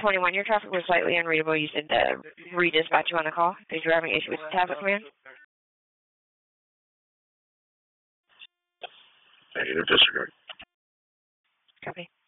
21, your traffic was slightly unreadable. You said redispatch you on the call because you're having issues with the traffic command. Negative, disagree. Copy.